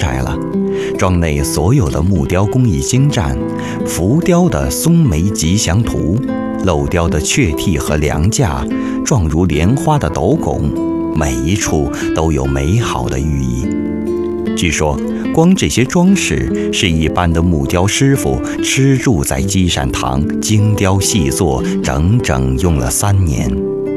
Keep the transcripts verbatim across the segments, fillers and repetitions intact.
寨了。庄内所有的木雕工艺精湛，浮雕的松梅吉祥图，镂雕的雀替和梁架，状如莲花的斗拱，每一处都有美好的寓意。据说，光这些装饰是一般的木雕师傅吃住在积善堂精雕细作，整整用了三年。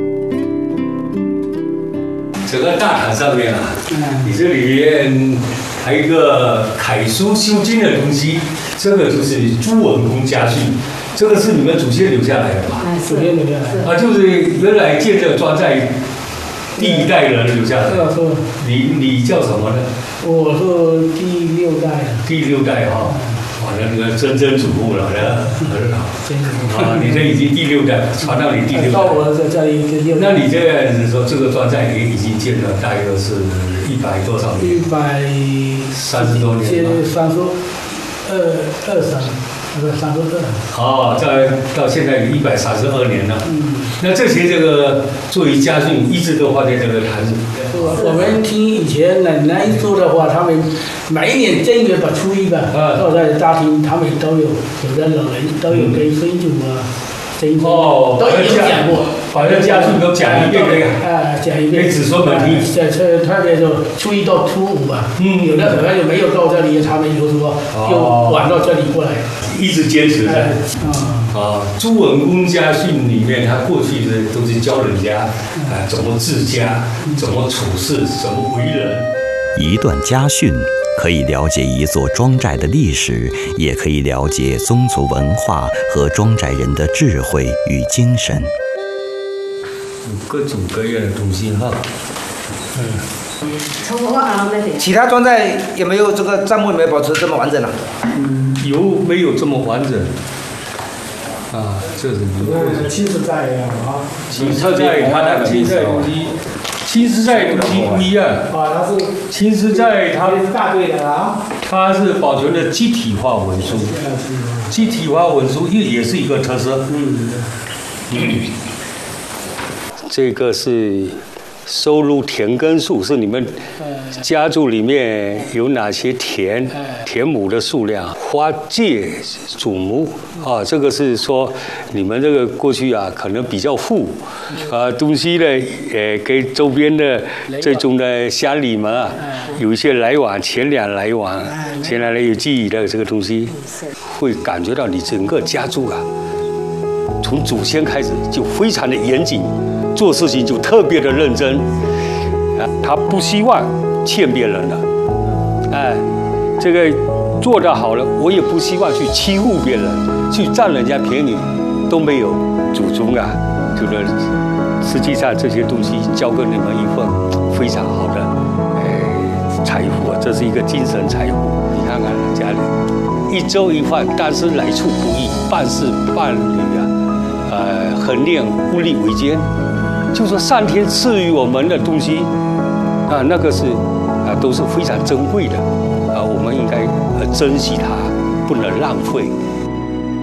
整个大堂上面啊，你这里面还有一个楷书修经的东西，这个就是朱文公家训，这个是你们祖先留下来的吧？ 祖先留下来啊， 就是原来建这个庄寨第一代人留下来的。 是你你叫什么呢？ 我是第六代。 第六代哈、哦，哇，那这个曾曾祖父了，很好。 曾祖父啊，你这已经第六代，传到你第六代。 到我这这里第六代。 那你这样子说，这个庄寨也已经建了大约是一百多少年？ 一百三十多年。 现在三十二二三，那个三十二。 好，在到现在有一百三十二年了。嗯。那这些这个作为家训，一直都放在这个坛子。 我们听以前奶奶说的话，他们每一年正月把初一吧，都在家庭，他们都有，有的老人都有跟孙祖啊、曾祖哦， 都有讲过， 把这家训都讲一遍这个， 啊，讲一遍， 给子孙们听。 在这特别就初一到初五吧，嗯，有的可能就没有到这里，他们就说就晚到这里过来， 一直坚持着。 啊。 啊，朱文公家训里面，他过去的都是教人家啊怎么治家，怎么处事，怎么为人。 一段家训可以了解一座庄寨的历史，也可以了解宗族文化和庄寨人的智慧与精神。 各种各样的东西哈。 嗯。 其他庄寨有没有这个账目有没有保持这么完整啊？ 嗯，有没有这么完整？啊，这是你们青石寨啊， 青石寨它那个青石寨东西，青石寨东西不一样。 啊，它是青石寨它是大队的啊， 它是保存的集体化文书，集体化文书也也是一个特色。嗯，嗯，这个是收录田耕数，是你们家族里面有哪些田田亩的数量？花界祖母啊，这个是说你们这个过去啊，可能比较富，啊，东西呢，呃，跟周边的这种的乡里们啊，有一些来往，钱粮来往，钱粮来有记忆的这个东西，会感觉到你整个家族啊，从祖先开始就非常的严谨。做事情就特别的认真，啊，他不希望欠别人的，哎，这个做得好了，我也不希望去欺负别人，去占人家便宜，都没有。祖宗啊，这个实际上这些东西交给你们一份非常好的，呃，财富啊，这是一个精神财富。你看看人家里一粥一饭，但是来处不易，办事办理啊，呃，衡量物力维艰。就说上天赐予我们的东西，啊，那个是啊，都是非常珍贵的，啊，我们应该呃珍惜它，不能浪费。